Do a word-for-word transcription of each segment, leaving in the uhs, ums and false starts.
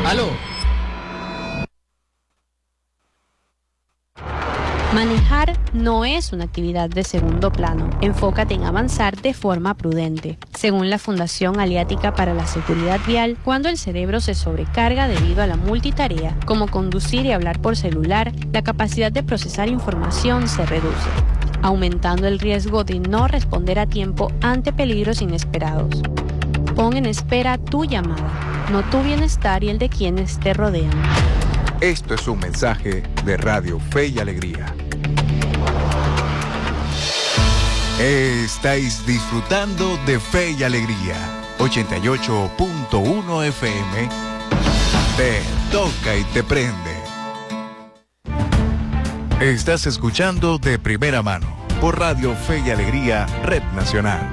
Aló. Manejar no es una actividad de segundo plano. Enfócate en avanzar de forma prudente. Según la Fundación Aliática para la Seguridad Vial, cuando el cerebro se sobrecarga debido a la multitarea, como conducir y hablar por celular, la capacidad de procesar información se reduce, aumentando el riesgo de no responder a tiempo ante peligros inesperados. Pon en espera tu llamada, no tu bienestar y el de quienes te rodean. Esto es un mensaje de Radio Fe y Alegría. Estáis disfrutando de Fe y Alegría. ochenta y ocho punto uno F M. Te toca y te prende. Estás escuchando de primera mano por Radio Fe y Alegría, Red Nacional.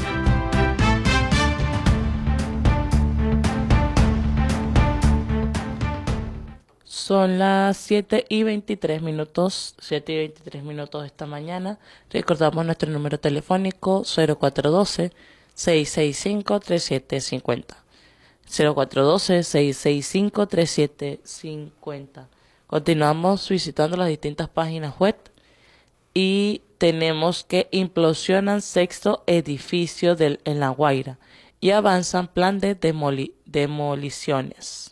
Son las siete y veintitrés minutos, siete y veintitrés minutos de esta mañana. Recordamos nuestro número telefónico cero cuatro uno dos, seis seis cinco, tres siete cinco cero. cero cuatro uno dos, seis seis cinco, tres siete cinco cero. Continuamos visitando las distintas páginas web y tenemos que implosionan sexto edificio del, en La Guaira y avanzan plan de demoli, demoliciones.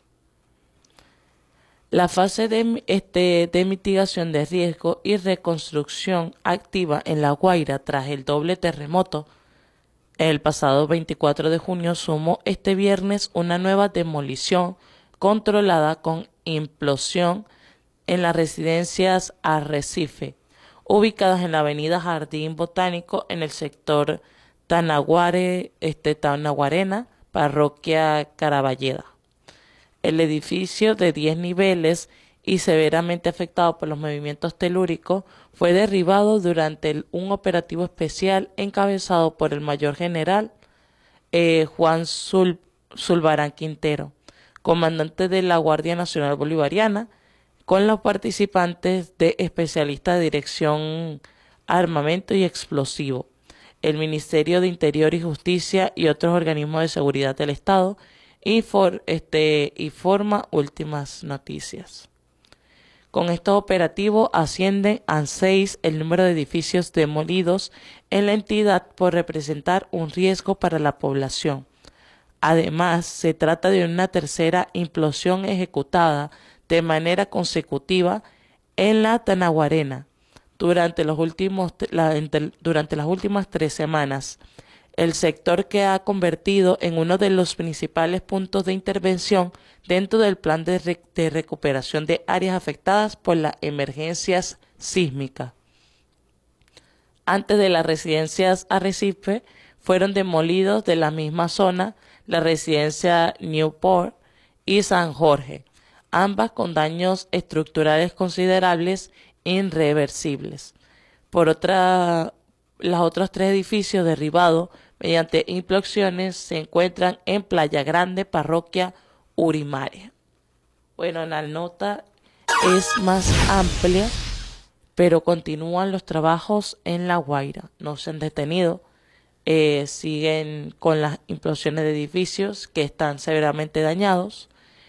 La fase de, este, de mitigación de riesgo y reconstrucción activa en La Guaira tras el doble terremoto el pasado veinticuatro de junio sumó este viernes una nueva demolición controlada con implosión en las residencias Arrecife, ubicadas en la avenida Jardín Botánico en el sector Tanaguare, este, Tanaguarena, parroquia Caraballeda. El edificio de diez niveles y severamente afectado por los movimientos telúricos fue derribado durante el, un operativo especial encabezado por el mayor general eh, Juan Zul, Zulbarán Quintero, comandante de la Guardia Nacional Bolivariana, con los participantes de especialistas de dirección, armamento y explosivo, el Ministerio de Interior y Justicia y otros organismos de seguridad del Estado, y, for, este, y forma últimas noticias. Con estos operativos ascienden a seis el número de edificios demolidos en la entidad por representar un riesgo para la población. Además, se trata de una tercera implosión ejecutada de manera consecutiva en la Tanaguarena durante, los últimos, la, durante las últimas tres semanas. El sector que ha convertido en uno de los principales puntos de intervención dentro del plan de, re de recuperación de áreas afectadas por las emergencias sísmicas. Antes de las residencias Arrecife, fueron demolidos de la misma zona la residencia Newport y San Jorge, ambas con daños estructurales considerables e irreversibles. Por otra Los otros tres edificios derribados mediante implosiones se encuentran en Playa Grande, parroquia Urimaria. Bueno, la nota es más amplia, pero continúan los trabajos en La Guaira. No se han detenido, eh, siguen con las implosiones de edificios que están severamente dañados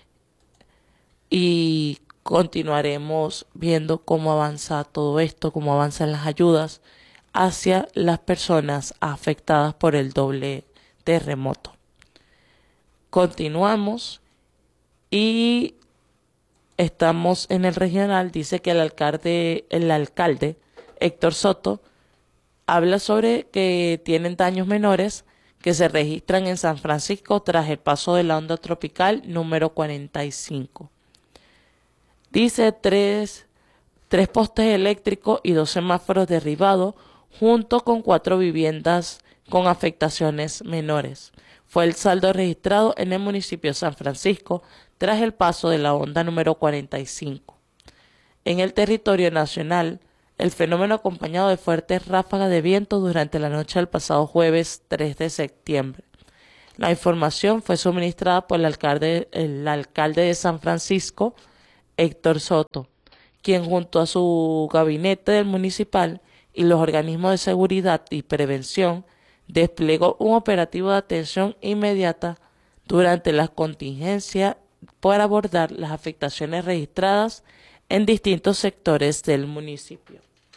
y continuaremos viendo cómo avanza todo esto, cómo avanzan las ayudas hacia las personas afectadas por el doble terremoto. Continuamos y estamos en el regional. Dice que el alcalde, el alcalde Héctor Soto habla sobre que tienen daños menores que se registran en San Francisco tras el paso de la onda tropical número cuarenta y cinco. Dice tres, tres postes eléctricos y dos semáforos derribados junto con cuatro viviendas con afectaciones menores. Fue el saldo registrado en el municipio de San Francisco tras el paso de la onda número cuarenta y cinco. En el territorio nacional, el fenómeno acompañado de fuertes ráfagas de viento durante la noche del pasado jueves tres de septiembre. La información fue suministrada por el alcalde, el alcalde de San Francisco, Héctor Soto, quien junto a su gabinete del municipal y los organismos de seguridad y prevención desplegó un operativo de atención inmediata durante la contingencia para abordar las afectaciones registradas en distintos sectores del municipio.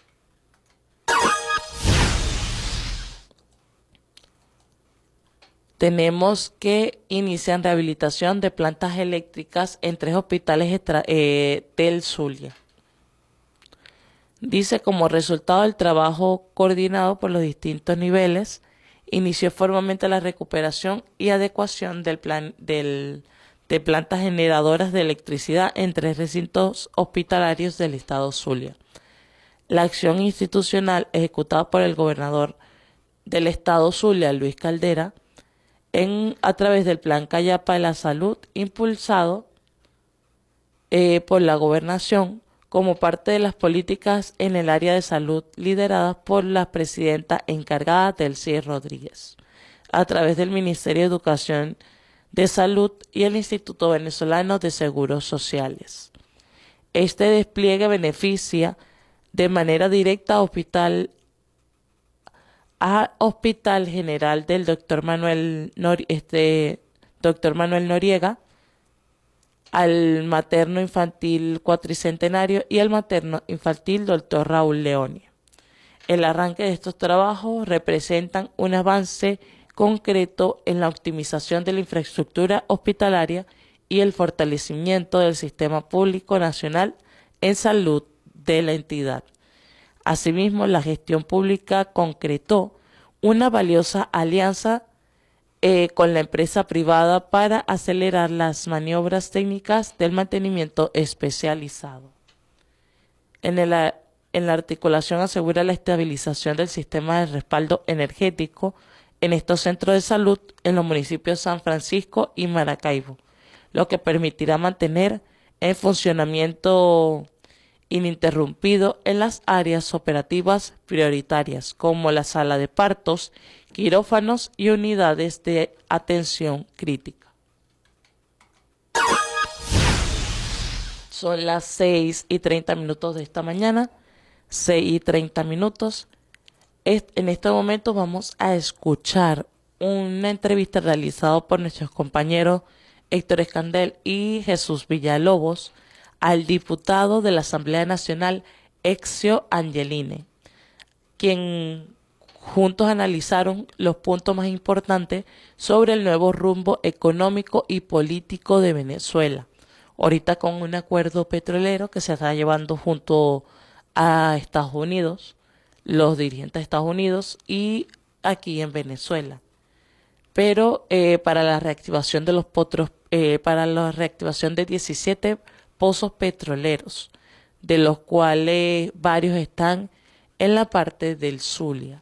Tenemos que inician rehabilitación de plantas eléctricas en tres hospitales eh, del Zulia. Dice, como resultado del trabajo coordinado por los distintos niveles, inició formalmente la recuperación y adecuación del plan del, de plantas generadoras de electricidad en tres recintos hospitalarios del estado Zulia. La acción institucional ejecutada por el gobernador del estado Zulia, Luis Caldera, En, a través del Plan Callapa de la Salud, impulsado eh, por la Gobernación como parte de las políticas en el área de salud lideradas por la presidenta encargada Delcy Rodríguez, a través del Ministerio de Educación de Salud y el Instituto Venezolano de Seguros Sociales. Este despliegue beneficia de manera directa a Hospital a Hospital General del Doctor Manuel, Nor este, Doctor Manuel Noriega, al Materno Infantil Cuatricentenario y al Materno Infantil Doctor Raúl Leoni. El arranque de estos trabajos representan un avance concreto en la optimización de la infraestructura hospitalaria y el fortalecimiento del sistema público nacional en salud de la entidad. Asimismo, la gestión pública concretó una valiosa alianza eh, con la empresa privada para acelerar las maniobras técnicas del mantenimiento especializado. En, el, en la articulación asegura la estabilización del sistema de respaldo energético en estos centros de salud en los municipios de San Francisco y Maracaibo, lo que permitirá mantener en funcionamiento ininterrumpido en las áreas operativas prioritarias, como la sala de partos, quirófanos y unidades de atención crítica. Son las seis y treinta minutos de esta mañana, seis y treinta minutos. En este momento vamos a escuchar una entrevista realizada por nuestros compañeros Héctor Escandel y Jesús Villalobos al diputado de la Asamblea Nacional, Ezio Angelini, quien juntos analizaron los puntos más importantes sobre el nuevo rumbo económico y político de Venezuela. Ahorita con un acuerdo petrolero que se está llevando junto a Estados Unidos, los dirigentes de Estados Unidos y aquí en Venezuela. Pero eh, para la reactivación de los potros, eh, para la reactivación de diecisiete pozos petroleros, de los cuales varios están en la parte del Zulia.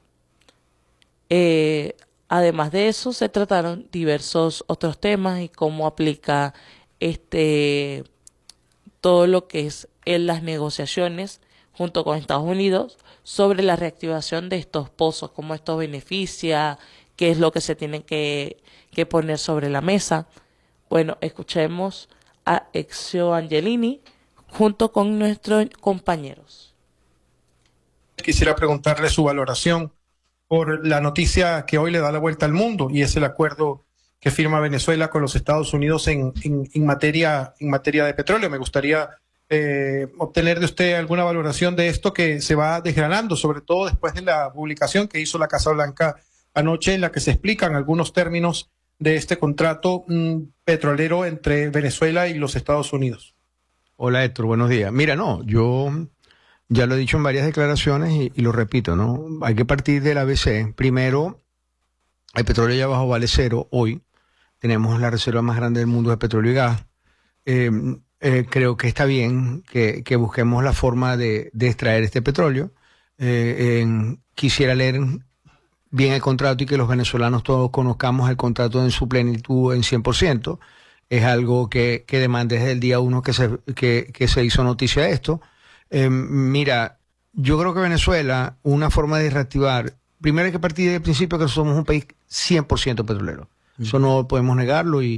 Eh, además de eso, se trataron diversos otros temas y cómo aplica este todo lo que es en las negociaciones junto con Estados Unidos sobre la reactivación de estos pozos, cómo esto beneficia, qué es lo que se tiene que, que poner sobre la mesa. Bueno, escuchemos a Ezio Angelini junto con nuestros compañeros. Quisiera preguntarle su valoración por la noticia que hoy le da la vuelta al mundo, y es el acuerdo que firma Venezuela con los Estados Unidos en, en, en, materia, en materia de petróleo. Me gustaría eh, obtener de usted alguna valoración de esto que se va desgranando, sobre todo después de la publicación que hizo la Casa Blanca anoche, en la que se explican algunos términos de este contrato mmm, petrolero entre Venezuela y los Estados Unidos. Hola Héctor, buenos días. Mira, no, yo ya lo he dicho en varias declaraciones y, y lo repito, ¿no? Hay que partir del A B C. Primero, el petróleo ya bajo vale cero hoy. Tenemos la reserva más grande del mundo de petróleo y gas. Eh, eh, creo que está bien que, que busquemos la forma de, de extraer este petróleo. Eh, en, quisiera leer bien el contrato y que los venezolanos todos conozcamos el contrato en su plenitud en cien por ciento. Es algo que, que demanda desde el día uno que se, que, que se hizo noticia de esto. Eh, mira, yo creo que Venezuela, una forma de reactivar, primero hay que partir del principio que somos un país cien por ciento petrolero. Uh-huh. Eso no podemos negarlo y,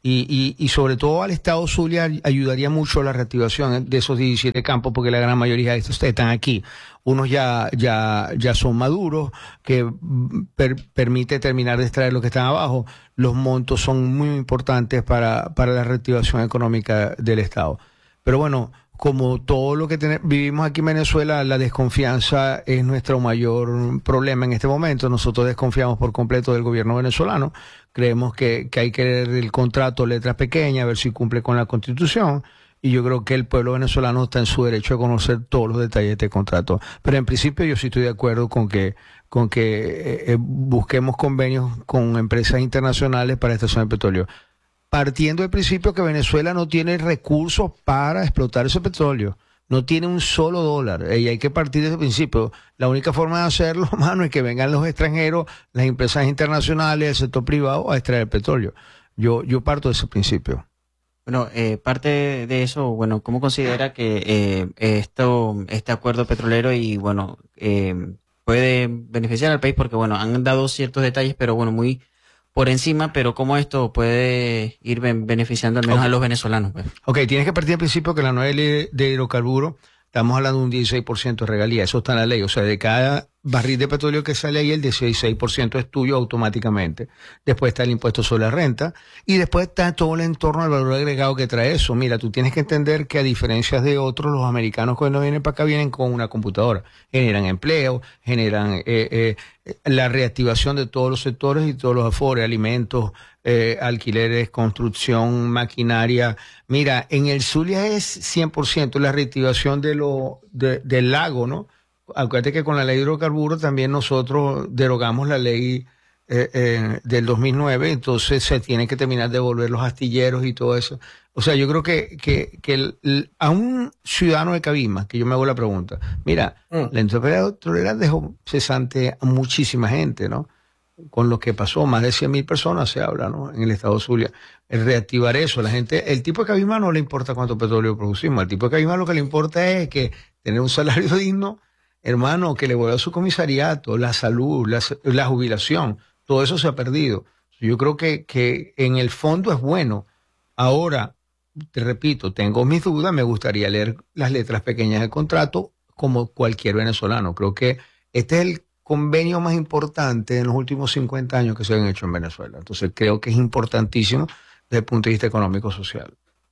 Y, y, y sobre todo al Estado Zulia ayudaría mucho la reactivación de esos diecisiete campos, porque la gran mayoría de estos están aquí. Unos ya, ya, ya son maduros, que per, permite terminar de extraer lo que están abajo. Los montos son muy importantes para, para la reactivación económica del Estado. Pero bueno, como todo lo que tenemos, vivimos aquí en Venezuela, la desconfianza es nuestro mayor problema en este momento. Nosotros desconfiamos por completo del gobierno venezolano. Creemos que, que hay que leer el contrato letras pequeñas, a ver si cumple con la Constitución. Y yo creo que el pueblo venezolano está en su derecho a conocer todos los detalles de este contrato. Pero en principio yo sí estoy de acuerdo con que, con que eh, busquemos convenios con empresas internacionales para extracción de petróleo, partiendo del principio que Venezuela no tiene recursos para explotar ese petróleo. No tiene un solo dólar. Y hay que partir de ese principio. La única forma de hacerlo, mano, es que vengan los extranjeros, las empresas internacionales, el sector privado a extraer el petróleo. Yo, yo parto de ese principio. Bueno, eh, parte de eso, bueno, ¿cómo considera que eh, esto, este acuerdo petrolero y, bueno, eh, puede beneficiar al país? Porque, bueno, han dado ciertos detalles, pero, bueno, muy por encima, pero cómo esto puede ir beneficiando al menos okay. a los venezolanos. Pues. Ok, tienes que partir del principio que la nueva ley de hidrocarburos, estamos hablando de un dieciséis por ciento de regalía, eso está en la ley, o sea, de cada barril de petróleo que sale ahí, el dieciséis por ciento es tuyo automáticamente. Después está el impuesto sobre la renta y después está todo el entorno del valor agregado que trae eso. Mira, tú tienes que entender que a diferencia de otros, los americanos cuando vienen para acá vienen con una computadora. Generan empleo, generan eh, eh, la reactivación de todos los sectores y todos los afores, alimentos, eh, alquileres, construcción, maquinaria. Mira, en el Zulia es cien por ciento la reactivación de lo, de, del lago, ¿no? Acuérdate que con la ley de hidrocarburos también nosotros derogamos la ley eh, eh, del dos mil nueve, entonces se tiene que terminar de devolver los astilleros y todo eso. O sea, yo creo que, que, que el, el, a un ciudadano de Cabima, que yo me hago la pregunta, mira, mm. la industria petrolera dejó cesante a muchísima gente, ¿no? Con lo que pasó, más de cien mil personas se habla, ¿no? En el estado Zulia. El reactivar eso, la gente, el tipo de Cabima no le importa cuánto petróleo producimos, al tipo de Cabima lo que le importa es que tener un salario digno, hermano, que le vuelva a su comisariato, la salud, la, la jubilación, todo eso se ha perdido. Yo creo que, que en el fondo es bueno. Ahora, te repito, tengo mis dudas, me gustaría leer las letras pequeñas del contrato como cualquier venezolano. Creo que este es el convenio más importante en los últimos cincuenta años que se han hecho en Venezuela. Entonces creo que es importantísimo desde el punto de vista económico-social.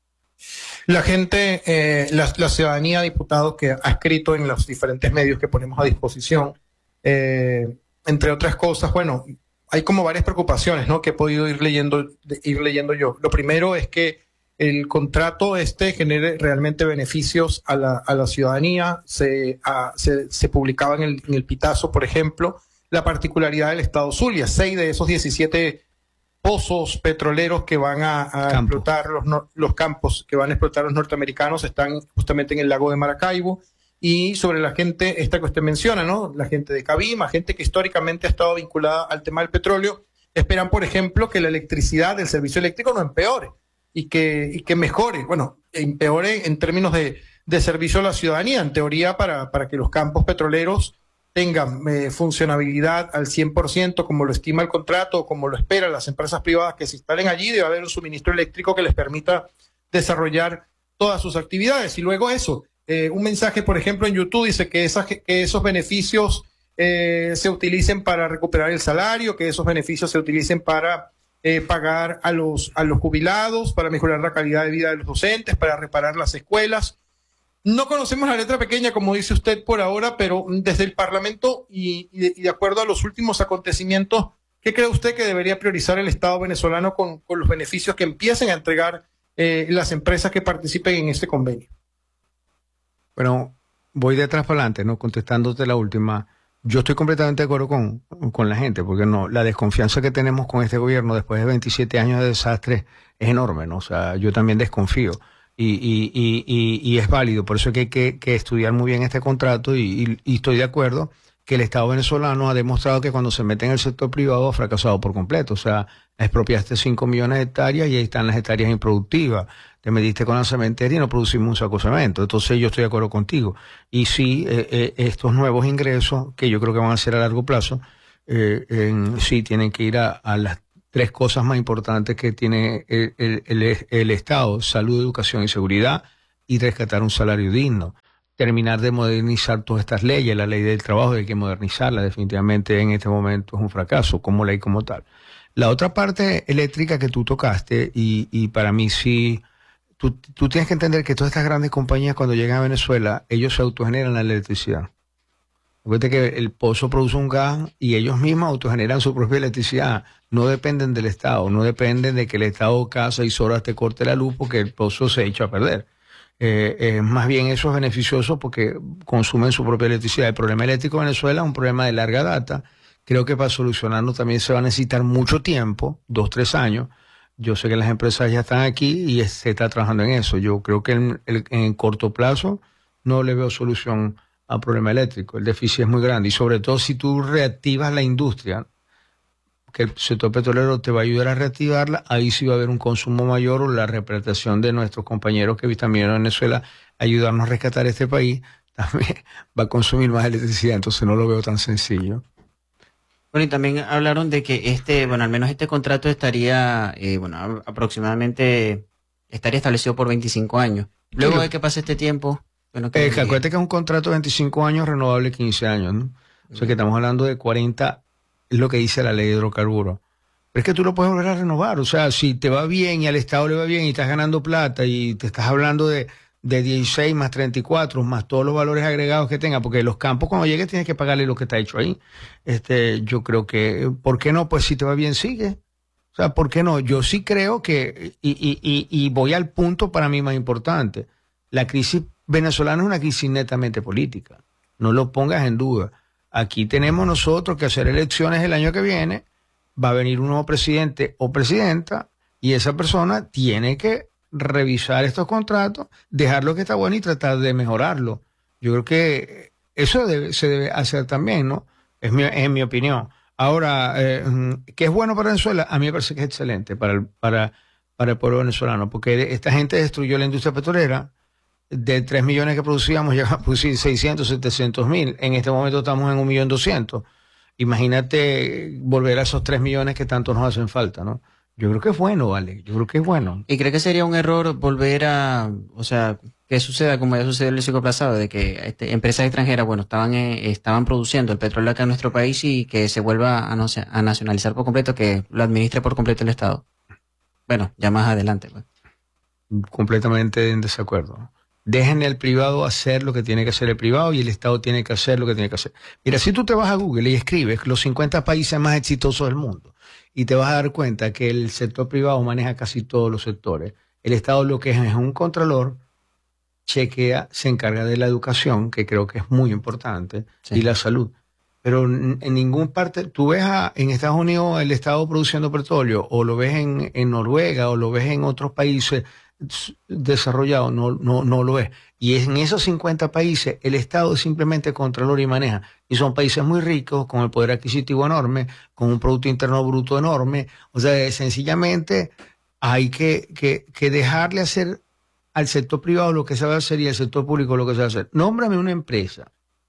La gente, eh, la, la ciudadanía, diputados, que ha escrito en los diferentes medios que ponemos a disposición, eh, entre otras cosas, bueno, hay como varias preocupaciones, ¿no? Que he podido ir leyendo, ir leyendo yo. Lo primero es que el contrato este genere realmente beneficios a la, a la ciudadanía. Se, a, se, se publicaba en el, en el Pitazo, por ejemplo, la particularidad del estado Zulia. Seis de esos diecisiete pozos petroleros que van a, a explotar los, no, los campos que van a explotar los norteamericanos están justamente en el lago de Maracaibo. Y sobre la gente, esta que usted menciona, ¿no? La gente de Cabima, gente que históricamente ha estado vinculada al tema del petróleo, esperan, por ejemplo, que la electricidad del servicio eléctrico no empeore y que, y que mejore, bueno, empeore en términos de, de servicio a la ciudadanía, en teoría, para, para que los campos petroleros tengan eh, funcionabilidad al cien por ciento, como lo estima el contrato, o como lo esperan las empresas privadas que se instalen allí. Debe haber un suministro eléctrico que les permita desarrollar todas sus actividades. Y luego eso, eh, un mensaje, por ejemplo, en YouTube dice que, esas, que esos beneficios eh, se utilicen para recuperar el salario, que esos beneficios se utilicen para eh, pagar a los, a los jubilados, para mejorar la calidad de vida de los docentes, para reparar las escuelas. No conocemos la letra pequeña, como dice usted por ahora, pero desde el Parlamento y, y, de, y de acuerdo a los últimos acontecimientos, ¿qué cree usted que debería priorizar el Estado venezolano con, con los beneficios que empiecen a entregar eh, las empresas que participen en este convenio? Bueno, voy de atrás para adelante, ¿no? Contestándote la última. Yo estoy completamente de acuerdo con, con la gente, porque no, la desconfianza que tenemos con este gobierno después de veintisiete años de desastre es enorme, ¿no? O sea, yo también desconfío. Y, y, y, y, y es válido, por eso es que hay que, que estudiar muy bien este contrato y, y, y estoy de acuerdo que el Estado venezolano ha demostrado que cuando se mete en el sector privado ha fracasado por completo. O sea, expropiaste cinco millones de hectáreas y ahí están las hectáreas improductivas. Te metiste con la cementería y no producimos un saco de cemento. Entonces yo estoy de acuerdo contigo. Y sí, eh, eh, estos nuevos ingresos, que yo creo que van a ser a largo plazo, eh, en, sí tienen que ir a, a las tres cosas más importantes que tiene el, el, el, el Estado: salud, educación y seguridad, y rescatar un salario digno. Terminar de modernizar todas estas leyes. La ley del trabajo hay que modernizarla, definitivamente en este momento es un fracaso como ley como tal. La otra parte eléctrica que tú tocaste, y, y para mí sí, tú, tú tienes que entender que todas estas grandes compañías cuando llegan a Venezuela, ellos se autogeneran la electricidad. Fíjate que el pozo produce un gas y ellos mismos autogeneran su propia electricidad. No dependen del Estado, no dependen de que el Estado cada seis horas te corte la luz porque el pozo se echa a perder. Eh, eh, más bien eso es beneficioso porque consumen su propia electricidad. El problema eléctrico en Venezuela es un problema de larga data. Creo que para solucionarlo también se va a necesitar mucho tiempo, dos, tres años. Yo sé que las empresas ya están aquí y se está trabajando en eso. Yo creo que en, en corto plazo no le veo solución al problema eléctrico. El déficit es muy grande y sobre todo si tú reactivas la industria, que el sector petrolero te va a ayudar a reactivarla, ahí sí va a haber un consumo mayor o la representación de nuestros compañeros que también en Venezuela ayudarnos a rescatar este país, también va a consumir más electricidad, entonces no lo veo tan sencillo. Bueno, y también hablaron de que este, bueno, al menos este contrato estaría, eh, bueno, aproximadamente estaría establecido por veinticinco años. Luego sí, de que pase este tiempo, bueno, que... Eh, que acuérdate que es un contrato de veinticinco años renovable quince años, ¿no? O sea que estamos hablando de cuarenta, es lo que dice la ley de hidrocarburos. Pero es que tú lo puedes volver a renovar, o sea, si te va bien y al Estado le va bien y estás ganando plata y te estás hablando de, de dieciséis más treinta y cuatro, más todos los valores agregados que tenga, porque los campos cuando llegues tienes que pagarle lo que está hecho ahí. Este, yo creo que, ¿por qué no? Pues si te va bien, sigue. O sea, ¿por qué no? Yo sí creo que, y, y, y, y voy al punto para mí más importante, la crisis venezolana es una crisis netamente política, no lo pongas en duda. Aquí tenemos nosotros que hacer elecciones el año que viene, va a venir un nuevo presidente o presidenta y esa persona tiene que revisar estos contratos, dejar lo que está bueno y tratar de mejorarlo. Yo creo que eso debe, se debe hacer también, ¿no? Es mi, es mi opinión. Ahora, eh, ¿qué es bueno para Venezuela? A mí me parece que es excelente para el, para, para el pueblo venezolano, porque esta gente destruyó la industria petrolera. De tres millones que producíamos, llegamos a producir seiscientos, setecientos mil. En este momento estamos en un millón doscientos. Imagínate volver a esos tres millones que tanto nos hacen falta, ¿no? Yo creo que es bueno, vale. Yo creo que es bueno. ¿Y cree que sería un error volver a, o sea, que suceda como ya sucedió en el siglo pasado, de que este, empresas extranjeras, bueno, estaban eh, estaban produciendo el petróleo acá en nuestro país y que se vuelva a, no sé, a nacionalizar por completo, que lo administre por completo el Estado? Bueno, ya más adelante, pues. Completamente en desacuerdo. Dejen al privado hacer lo que tiene que hacer el privado y el Estado tiene que hacer lo que tiene que hacer. Mira, si tú te vas a Google y escribes los cincuenta países más exitosos del mundo y te vas a dar cuenta que el sector privado maneja casi todos los sectores. El Estado lo que es es un controlador, chequea, se encarga de la educación, que creo que es muy importante, sí, y la salud. Pero en, en ningún parte, tú ves a, en Estados Unidos el Estado produciendo petróleo, o lo ves en, en Noruega, o lo ves en otros países desarrollado, no, no, no lo es. Y en esos cincuenta países el Estado es simplemente controlador y maneja. Y son países muy ricos, con el poder adquisitivo enorme, con un Producto Interno Bruto enorme. O sea, sencillamente hay que, que, que dejarle hacer al sector privado lo que sabe hacer y al sector público lo que sabe hacer. Nómbrame una empresa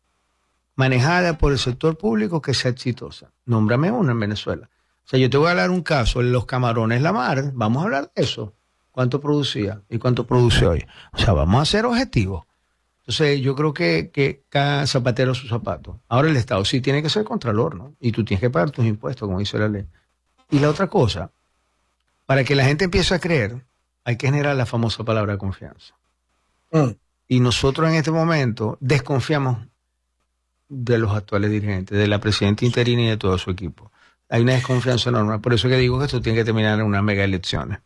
manejada por el sector público que sea exitosa. Nómbrame una en Venezuela. O sea, yo te voy a dar un caso, los Camarones La Mar, vamos a hablar de eso. ¿Cuánto producía y cuánto produce hoy? O sea, vamos a ser objetivos. Entonces, yo creo que, que cada zapatero su zapato. Ahora el Estado sí tiene que ser contralor, ¿no? Y tú tienes que pagar tus impuestos, como dice la ley. Y la otra cosa, para que la gente empiece a creer, hay que generar la famosa palabra confianza. Mm. Y nosotros en este momento desconfiamos de los actuales dirigentes, de la presidenta interina y de todo su equipo. Hay una desconfianza enorme. Por eso que digo que esto tiene que terminar en unas mega elecciones.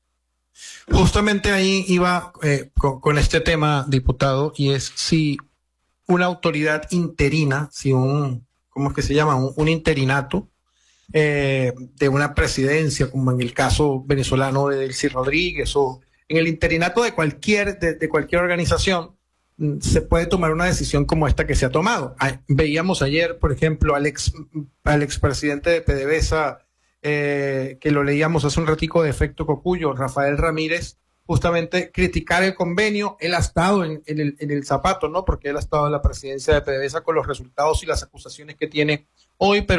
Justamente ahí iba eh, con, con este tema, diputado, y es si una autoridad interina, si un, ¿cómo es que se llama? Un, un interinato eh, de una presidencia, como en el caso venezolano de Delcy Rodríguez, o en el interinato de cualquier, de, de cualquier organización, se puede tomar una decisión como esta que se ha tomado. Veíamos ayer, por ejemplo, al ex, al expresidente de PDVSA, Eh, que lo leíamos hace un ratico de Efecto Cocuyo, Rafael Ramírez, justamente criticar el convenio. Él ha estado en, en, el, en el zapato, ¿no? Porque él ha estado en la presidencia de PDVSA con los resultados y las acusaciones que tiene hoy, pero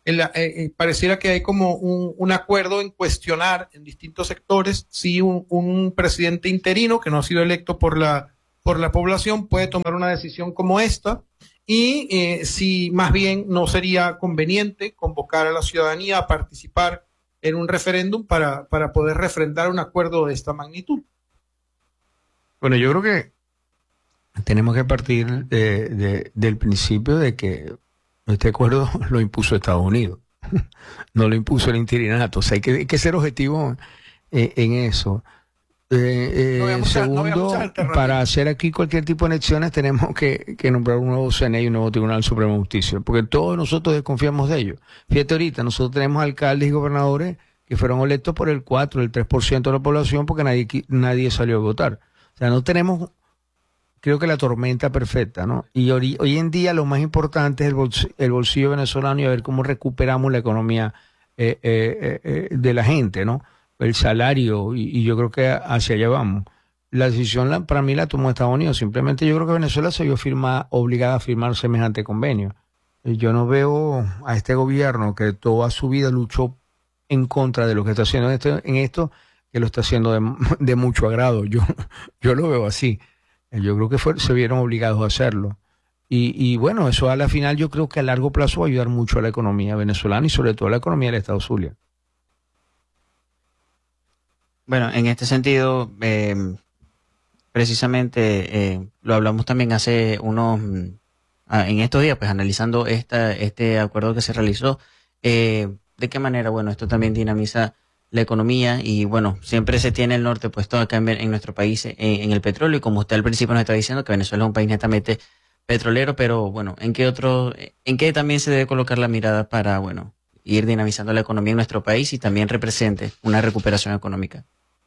En la, eh, pareciera que hay como un, un acuerdo en cuestionar en distintos sectores si un, un presidente interino que no ha sido electo por la, por la población puede tomar una decisión como esta, y eh, si más bien no sería conveniente convocar a la ciudadanía a participar en un referéndum para, para poder refrendar un acuerdo de esta magnitud. Bueno, yo creo que tenemos que partir de, de, del principio de que este acuerdo lo impuso Estados Unidos, no lo impuso el interinato. O sea, hay que, hay que ser objetivo eh, en eso. Eh, eh, no segundo, no para hacer aquí cualquier tipo de elecciones tenemos que, que nombrar un nuevo C N E y un nuevo Tribunal Supremo de Justicia, porque todos nosotros desconfiamos de ellos. Fíjate ahorita, nosotros tenemos alcaldes y gobernadores que fueron electos por el cuatro, el tres por ciento de la población porque nadie, nadie salió a votar. O sea, no tenemos, creo que la tormenta perfecta, ¿no? Y hoy, hoy en día lo más importante es el bolsillo, el bolsillo venezolano y a ver cómo recuperamos la economía eh, eh, eh, de la gente, ¿no? El salario, y, y yo creo que hacia allá vamos. La decisión la, para mí la tomó Estados Unidos. Simplemente yo creo que Venezuela se vio firma, obligada a firmar semejante convenio. Yo no veo a este gobierno que toda su vida luchó en contra de lo que está haciendo en esto, en esto que lo está haciendo de, de mucho agrado. Yo, yo lo veo así. Yo creo que fue, se vieron obligados a hacerlo. Y, y bueno, eso a la final yo creo que a largo plazo va a ayudar mucho a la economía venezolana y sobre todo a la economía del Estado Zulia. Bueno, en este sentido, eh, precisamente eh, lo hablamos también hace unos, ah, en estos días, pues analizando esta, este acuerdo que se realizó, eh, de qué manera, bueno, esto también dinamiza la economía y bueno, siempre se tiene el norte puesto acá en, en nuestro país en, en el petróleo y como usted al principio nos está diciendo que Venezuela es un país netamente petrolero, pero bueno, ¿en qué otro, en qué también se debe colocar la mirada para, bueno, ir dinamizando la economía en nuestro país y también represente una recuperación económica?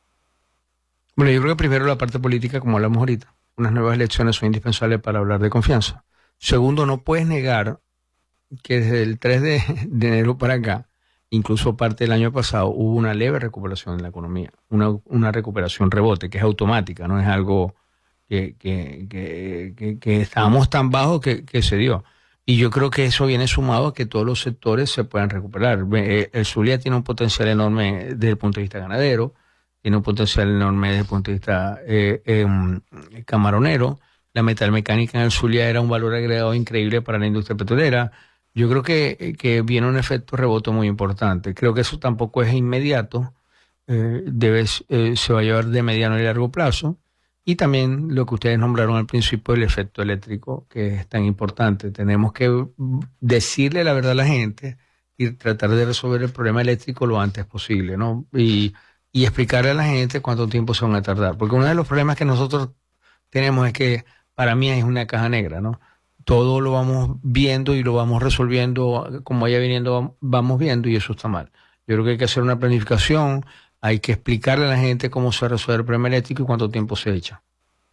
Bueno, yo creo que primero la parte política, como hablamos ahorita, unas nuevas elecciones son indispensables para hablar de confianza. Segundo, no puedes negar que desde el tres de enero para acá, incluso parte del año pasado, hubo una leve recuperación en la economía, una, una recuperación rebote, que es automática, no es algo que, que, que, que, que estábamos tan bajos que, que se dio. Y yo creo que eso viene sumado a que todos los sectores se puedan recuperar. El Zulia tiene un potencial enorme desde el punto de vista ganadero, tiene un potencial enorme desde el punto de vista eh, eh, camaronero. La metalmecánica en el Zulia era un valor agregado increíble para la industria petrolera. Yo creo que, que viene un efecto rebote muy importante. Creo que eso tampoco es inmediato, eh, debe, eh, se va a llevar de mediano y largo plazo. Y también lo que ustedes nombraron al principio, el efecto eléctrico, que es tan importante. Tenemos que decirle la verdad a la gente y tratar de resolver el problema eléctrico lo antes posible, ¿no? Y, y explicarle a la gente cuánto tiempo se van a tardar. Porque uno de los problemas que nosotros tenemos es que para mí es una caja negra, ¿no? Todo lo vamos viendo y lo vamos resolviendo como vaya viniendo, vamos viendo, y eso está mal. Yo creo que hay que hacer una planificación, hay que explicarle a la gente cómo se resuelve el problema eléctrico y cuánto tiempo se echa.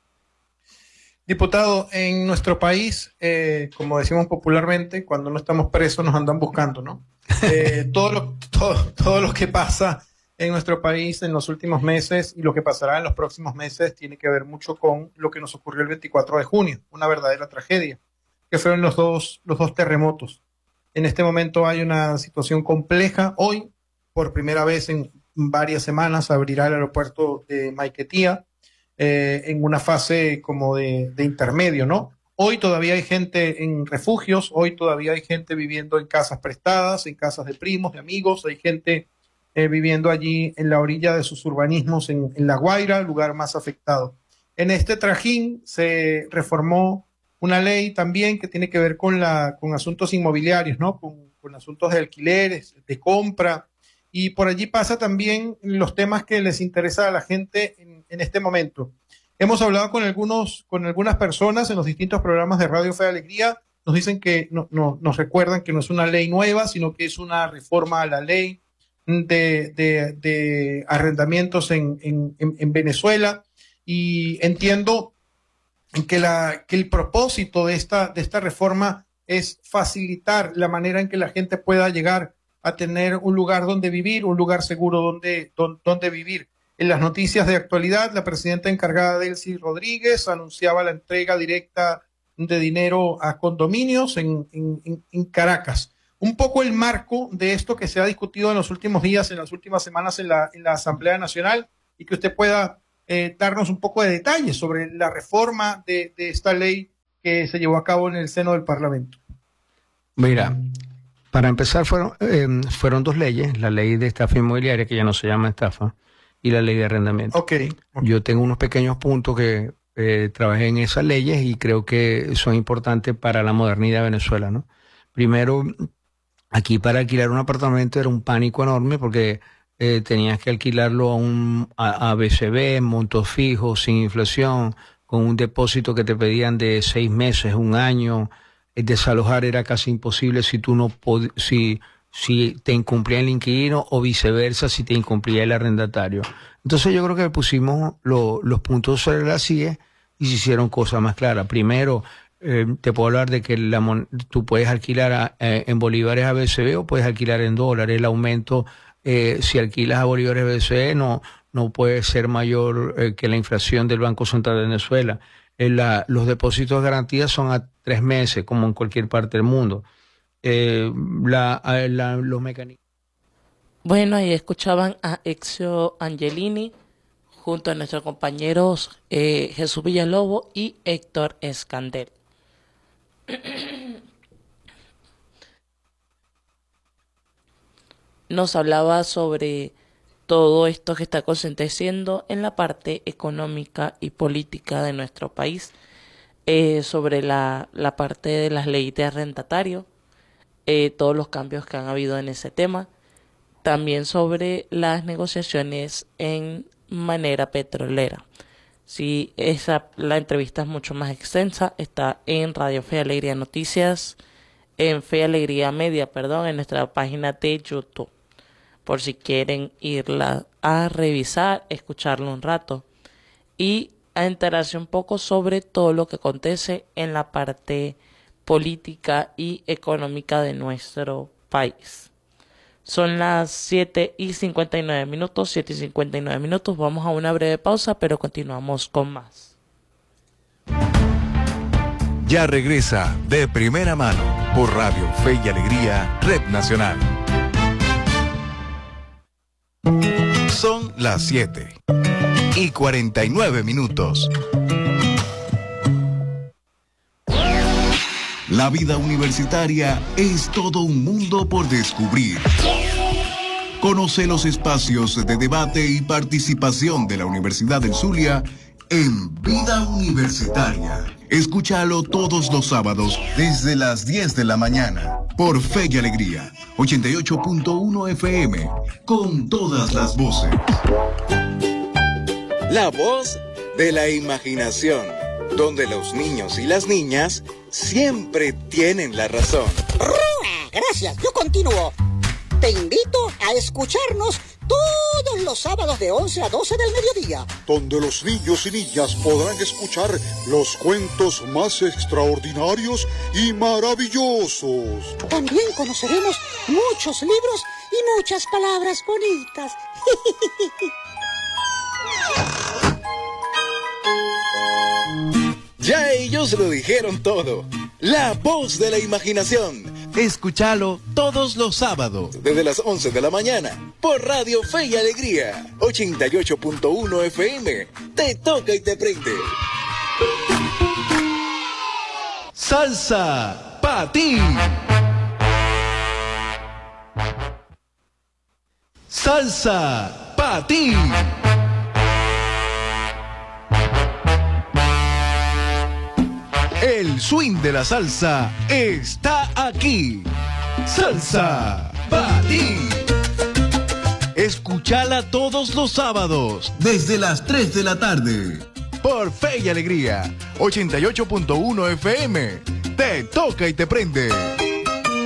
Diputado, en nuestro país, eh, como decimos popularmente, cuando no estamos presos nos andan buscando, ¿no? Eh, todo, lo, todo, todo lo que pasa en nuestro país en los últimos meses y lo que pasará en los próximos meses tiene que ver mucho con lo que nos ocurrió el veinticuatro de junio, una verdadera tragedia, que fueron los dos, los dos terremotos. En este momento hay una situación compleja. Hoy, por primera vez en varias semanas, abrirá el aeropuerto de Maiquetía eh, en una fase como de, de intermedio, ¿no? Hoy todavía hay gente en refugios, hoy todavía hay gente viviendo en casas prestadas, en casas de primos, de amigos, hay gente eh, viviendo allí en la orilla de sus urbanismos en, en La Guaira, el lugar más afectado. En este trajín se reformó una ley también que tiene que ver con, la, con asuntos inmobiliarios, ¿no? Con, con asuntos de alquileres, de compra, y por allí pasa también los temas que les interesa a la gente en, en este momento. Hemos hablado con, algunos, con algunas personas en los distintos programas de Radio Fe y Alegría, nos dicen que no, no, nos recuerdan que no es una ley nueva, sino que es una reforma a la ley de, de, de arrendamientos en, en, en Venezuela, y entiendo que, la, que el propósito de esta, de esta reforma es facilitar la manera en que la gente pueda llegar a tener un lugar donde vivir, un lugar seguro donde, donde, donde vivir. En las noticias de actualidad, la presidenta encargada, Delcy Rodríguez, anunciaba la entrega directa de dinero a condominios en, en, en Caracas. un poco el marco de esto que se ha discutido en los últimos días, en las últimas semanas en la, en la Asamblea Nacional, y que usted pueda eh, darnos un poco de detalles sobre la reforma de, de esta ley que se llevó a cabo en el seno del Parlamento. Mira, para empezar fueron, eh, fueron dos leyes, la ley de estafa inmobiliaria, que ya no se llama estafa, y la ley de arrendamiento. Okay, ok. Yo tengo unos pequeños puntos que eh, trabajé en esas leyes y creo que son importantes para la modernidad de Venezuela, ¿no? Primero, aquí para alquilar un apartamento era un pánico enorme porque eh, tenías que alquilarlo a un a, a B C B, montos fijos, sin inflación, con un depósito que te pedían de seis meses, un año. El desalojar era casi imposible si tú no pod si si te incumplía el inquilino o viceversa si te incumplía el arrendatario. Entonces yo creo que pusimos lo, los puntos sobre las IES y se hicieron cosas más claras. Primero, eh, te puedo hablar de que la, tú puedes alquilar a, eh, en bolívares a B C B o puedes alquilar en dólares. El aumento, eh, si alquilas a bolívares a B C B, no, no puede ser mayor eh, que la inflación del Banco Central de Venezuela. Eh, la, los depósitos de garantía son a tres meses, como en cualquier parte del mundo. Eh, la, la, los mecanismos. Bueno, ahí escuchaban a Exio Angelini junto a nuestros compañeros eh, Jesús Villalobos y Héctor Escandel. Nos hablaba sobre todo esto que está aconteciendo en la parte económica y política de nuestro país, eh, sobre la, la parte de las leyes de arrendatario, eh, todos los cambios que han habido en ese tema, también sobre las negociaciones en manera petrolera. Sí, esa, la entrevista es mucho más extensa, está en Radio Fe y Alegría Noticias, en Fe y Alegría Media, perdón, en nuestra página de YouTube, por si quieren irla a revisar, escucharlo un rato y a enterarse un poco sobre todo lo que acontece en la parte política y económica de nuestro país. Son las siete y cincuenta y nueve minutos, siete y cincuenta y nueve minutos. Vamos a una breve pausa, pero continuamos con más. Ya regresa De Primera Mano por Radio Fe y Alegría, Red Nacional. Son las siete y cuarenta y nueve minutos. La vida universitaria es todo un mundo por descubrir. Conoce los espacios de debate y participación de la Universidad del Zulia en Vida Universitaria. Escúchalo todos los sábados desde las diez de la mañana por Fe y Alegría, ochenta y ocho punto uno F M, con todas las voces. La voz de la imaginación, donde los niños y las niñas siempre tienen la razón. Gracias, yo continúo. Te invito a escucharnos todos los sábados de once a doce del mediodía, donde los niños y niñas podrán escuchar los cuentos más extraordinarios y maravillosos. También conoceremos muchos libros y muchas palabras bonitas. Ya ellos lo dijeron todo. La voz de la imaginación. Escúchalo todos los sábados desde las once de la mañana por Radio Fe y Alegría, ochenta y ocho punto uno F M. Te toca y te prende. Salsa pa' ti. Salsa pa' ti. El swing de la salsa está aquí. Salsa pa' ti. Escúchala todos los sábados desde las tres de la tarde por Fe y Alegría, ochenta y ocho punto uno F M. Te toca y te prende.